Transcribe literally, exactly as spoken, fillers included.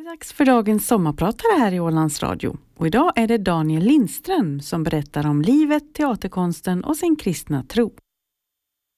dags för dagens sommarpratare här i Ålands Radio. Och idag är det Daniel Lindström som berättar om livet, teaterkonsten och sin kristna tro.